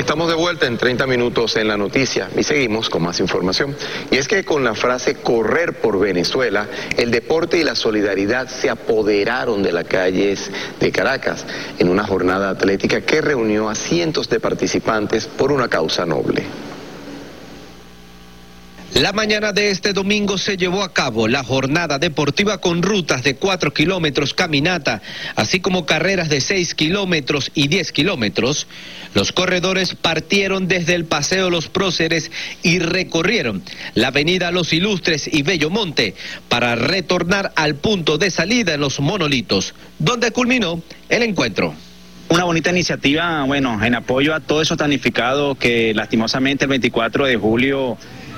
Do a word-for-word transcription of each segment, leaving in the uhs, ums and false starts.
Estamos de vuelta en treinta minutos en la noticia y seguimos con más información. Y es que con la frase correr por Venezuela, el deporte y la solidaridad se apoderaron de las calles de Caracas en una jornada atlética que reunió a cientos de participantes por una causa noble. La mañana de este domingo se llevó a cabo la jornada deportiva con rutas de cuatro kilómetros caminata, así como carreras de seis kilómetros y diez kilómetros. Los corredores partieron desde el Paseo Los Próceres y recorrieron la avenida Los Ilustres y Bellomonte para retornar al punto de salida en Los Monolitos, donde culminó el encuentro. Una bonita iniciativa, bueno, en apoyo a todos esos damnificados que lastimosamente el veinticuatro de julio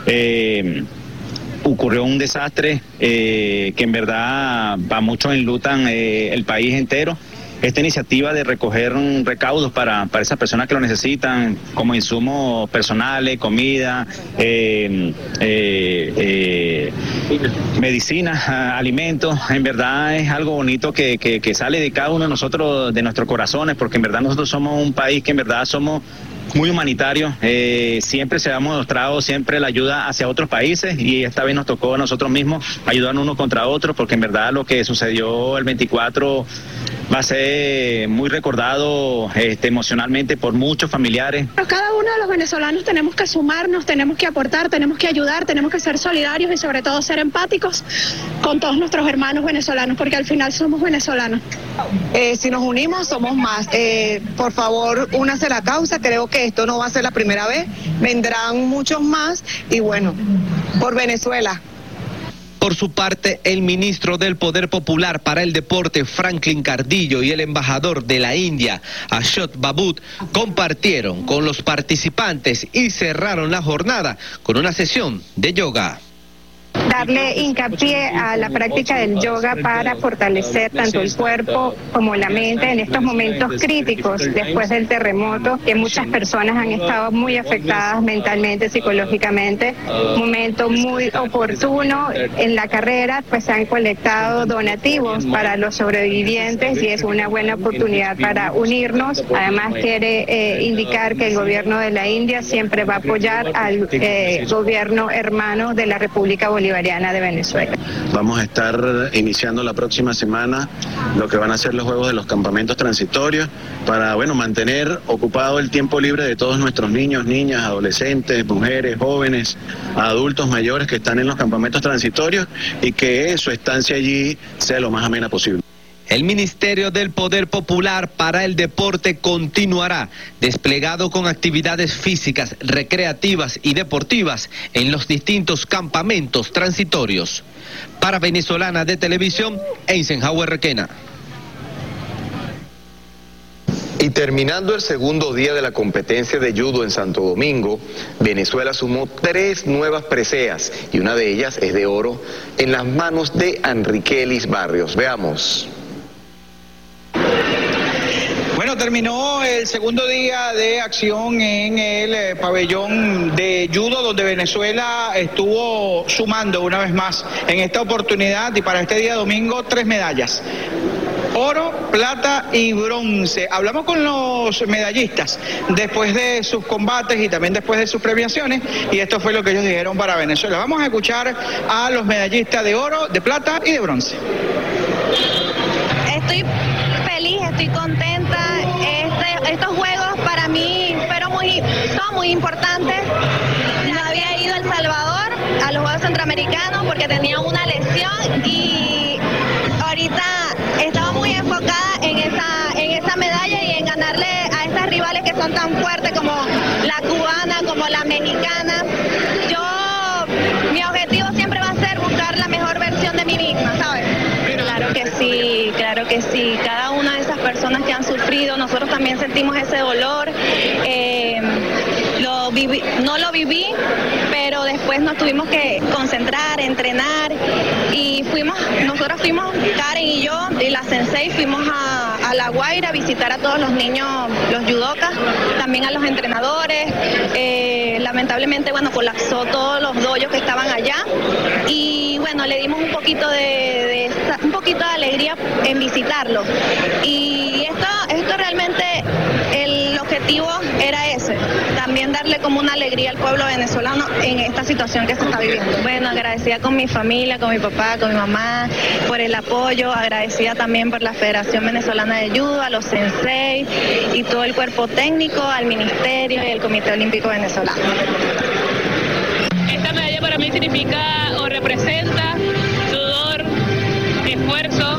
Eh, ocurrió un desastre eh, que en verdad va mucho enlutan eh, el país entero. Esta iniciativa de recoger recaudos para, para esas personas que lo necesitan, como insumos personales, comida, eh, eh, eh, medicinas, alimentos, en verdad es algo bonito que, que, que sale de cada uno de nosotros, de nuestros corazones, porque en verdad nosotros somos un país que en verdad somos muy humanitario, eh, siempre se ha mostrado siempre la ayuda hacia otros países y esta vez nos tocó a nosotros mismos ayudar unos contra otros, porque en verdad lo que sucedió el veinticuatro va a ser muy recordado este, emocionalmente por muchos familiares. Cada uno de los venezolanos tenemos que sumarnos, tenemos que aportar, tenemos que ayudar, tenemos que ser solidarios y sobre todo ser empáticos con todos nuestros hermanos venezolanos, porque al final somos venezolanos. Eh, si nos unimos somos más. Eh, por favor, únase a la causa, creo que esto no va a ser la primera vez, vendrán muchos más y bueno, por Venezuela. Por su parte, el ministro del Poder Popular para el Deporte, Franklin Cardillo, y el embajador de la India, Ashok Babut, compartieron con los participantes y cerraron la jornada con una sesión de yoga. Darle hincapié a la práctica del yoga para fortalecer tanto el cuerpo como la mente en estos momentos críticos después del terremoto, que muchas personas han estado muy afectadas mentalmente, psicológicamente. Momento muy oportuno en la carrera, pues se han colectado donativos para los sobrevivientes y es una buena oportunidad para unirnos. Además quiere eh, indicar que el gobierno de la India siempre va a apoyar al eh, gobierno hermano de la República Bolivariana de Venezuela. Vamos a estar iniciando la próxima semana lo que van a ser los juegos de los campamentos transitorios para, bueno, mantener ocupado el tiempo libre de todos nuestros niños, niñas, adolescentes, mujeres, jóvenes, adultos mayores que están en los campamentos transitorios y que su estancia allí sea lo más amena posible. El Ministerio del Poder Popular para el Deporte continuará desplegado con actividades físicas, recreativas y deportivas en los distintos campamentos transitorios. Para Venezolana de Televisión, Eisenhower Requena. Y terminando el segundo día de la competencia de judo en Santo Domingo, Venezuela sumó tres nuevas preseas y una de ellas es de oro en las manos de Enriquelis Barrios. Veamos. Bueno, terminó el segundo día de acción en el eh, pabellón de judo, donde Venezuela estuvo sumando una vez más en esta oportunidad y para este día domingo tres medallas: oro, plata y bronce. Hablamos con los medallistas después de sus combates y también después de sus premiaciones y esto fue lo que ellos dijeron para Venezuela. Vamos a escuchar a los medallistas de oro, de plata y de bronce. Estoy feliz, estoy contenta. Este, estos juegos para mí fueron muy, son muy importantes. Yo había ido a El Salvador a los Juegos Centroamericanos porque tenía una lesión y ahorita estaba muy enfocada en esa, en esa medalla y en ganarle a estas rivales que son tan fuertes como la cubana, como la mexicana. Yo, mi objetivo siempre va a ser buscar la mejor versión de mí misma, ¿sabes? Claro que sí, claro que sí. Cada una de esas personas que han sufrido, nosotros también sentimos ese dolor. Eh, lo viví, no lo viví, pero después nos tuvimos que concentrar, entrenar y fuimos, nosotros fuimos, Karen y yo y la sensei, fuimos a, a La Guaira a visitar a todos los niños, los judokas, también a los entrenadores. Eh, lamentablemente, bueno, colapsó todos los dojos que estaban allá y bueno, le dimos un poquito de, de un poquito de alegría en visitarlos y esto, esto realmente el objetivo era ese. también darle como una alegría al pueblo venezolano en esta situación que se está viviendo. Bueno, agradecida con mi familia, con mi papá, con mi mamá, por el apoyo, agradecida también por la Federación Venezolana de Judo, a los sensei y todo el cuerpo técnico, al Ministerio y al Comité Olímpico Venezolano. Esta medalla para mí significa o representa sudor, esfuerzo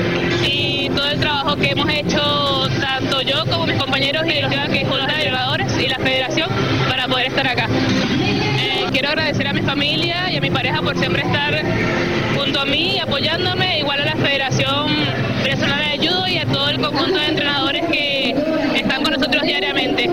y todo el trabajo que hemos hecho tanto yo como mis compañeros y los que son los delegadores y la federación para poder estar acá. Eh, quiero agradecer a mi familia y a mi pareja por siempre estar junto a mí, apoyándome, igual a la Federación Venezolana de Judo y a todo el conjunto de entrenadores que están con nosotros diariamente.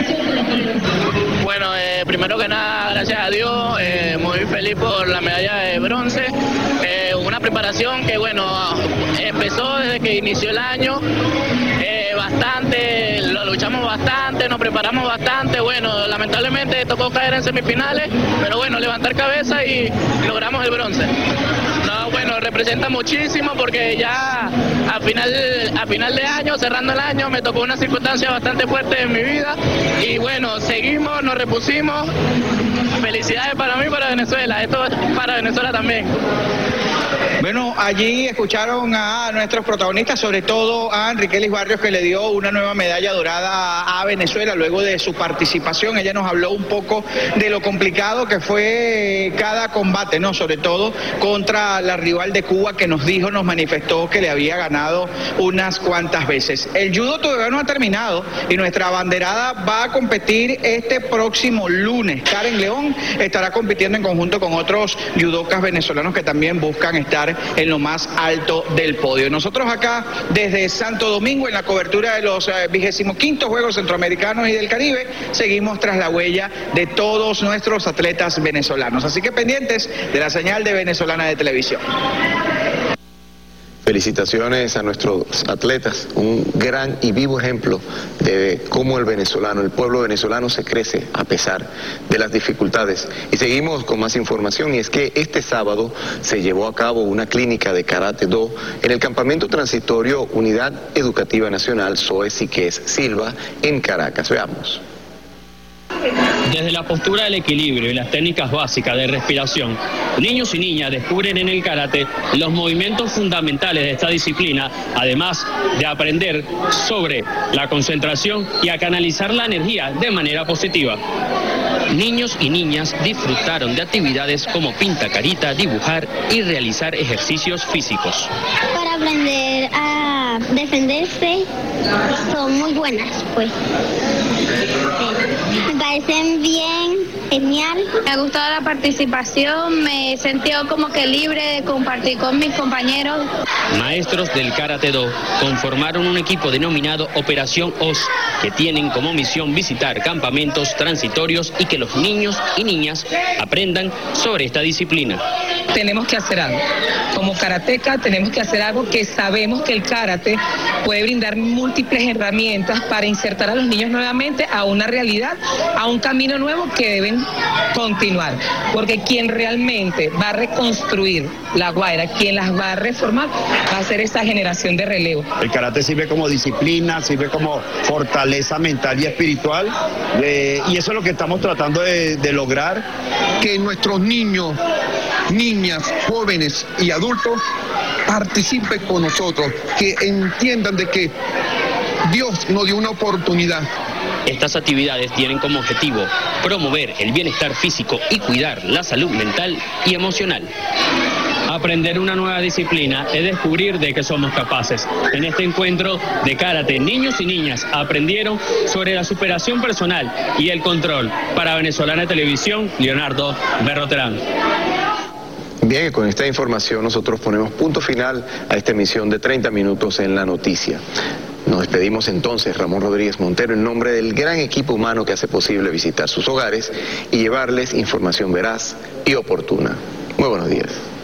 Bueno, eh, primero que nada, gracias a Dios, eh, muy feliz por la medalla de bronce. Eh, una preparación que, bueno, empezó desde que inició el año, eh, bastante, lo luchamos bastante, nos preparamos bastante. Bueno, lamentablemente tocó caer en semifinales, pero bueno, levantar cabeza y logramos el bronce. No, bueno, representa muchísimo porque ya a final, a final de año, cerrando el año, me tocó una circunstancia bastante fuerte en mi vida y bueno, seguimos, nos repusimos. Felicidades para mí y para Venezuela, esto es para Venezuela también. Bueno, allí escucharon a nuestros protagonistas, sobre todo a Enriquelis Barrios, que le dio una nueva medalla dorada a Venezuela luego de su participación. Ella nos habló un poco de lo complicado que fue cada combate, ¿no? Sobre todo contra la rival de Cuba, que nos dijo, nos manifestó que le había ganado unas cuantas veces. El judo todavía no ha terminado y nuestra abanderada va a competir este próximo lunes. Karen León estará compitiendo en conjunto con otros judocas venezolanos que también buscan estar en lo más alto del podio. Nosotros acá desde Santo Domingo en la cobertura de los vigésimo quinto Juegos Centroamericanos y del Caribe seguimos tras la huella de todos nuestros atletas venezolanos. Así que pendientes de la señal de Venezolana de Televisión. Felicitaciones a nuestros atletas, un gran y vivo ejemplo de cómo el venezolano, el pueblo venezolano se crece a pesar de las dificultades. Y seguimos con más información, y es que este sábado se llevó a cabo una clínica de Karate Do en el campamento transitorio Unidad Educativa Nacional Zoe Siqués Silva en Caracas. Veamos. Desde la postura del equilibrio y las técnicas básicas de respiración, niños y niñas descubren en el karate los movimientos fundamentales de esta disciplina, además de aprender sobre la concentración y a canalizar la energía de manera positiva. Niños y niñas disfrutaron de actividades como pintacarita, dibujar y realizar ejercicios físicos. Para aprender a defenderse son muy buenas, pues. Me parecen bien, genial. Me ha gustado la participación, me he sentido como que libre de compartir con mis compañeros. Maestros del Karate Do conformaron un equipo denominado Operación Oz, que tienen como misión visitar campamentos transitorios y que los niños y niñas aprendan sobre esta disciplina. Tenemos que hacer algo. Como karateca tenemos que hacer algo que sabemos que el karate puede brindar múltiples herramientas para insertar a los niños nuevamente a una realidad, a un camino nuevo que deben continuar. Porque quien realmente va a reconstruir La Guaira, quien las va a reformar, va a ser esa generación de relevo. El karate sirve como disciplina, sirve como fortaleza mental y espiritual, eh, y eso es lo que estamos tratando de, de lograr. Que nuestros niños, niñas, jóvenes y adultos participen con nosotros, que entiendan de que Dios nos dio una oportunidad. Estas actividades tienen como objetivo promover el bienestar físico y cuidar la salud mental y emocional. Aprender una nueva disciplina es descubrir de qué somos capaces. En este encuentro de karate, niños y niñas aprendieron sobre la superación personal y el control. Para Venezolana Televisión, Leonardo Berroterán. Bien, con esta información nosotros ponemos punto final a esta emisión de treinta minutos en la noticia. Nos despedimos entonces, Ramón Rodríguez Montero, en nombre del gran equipo humano que hace posible visitar sus hogares y llevarles información veraz y oportuna. Muy buenos días.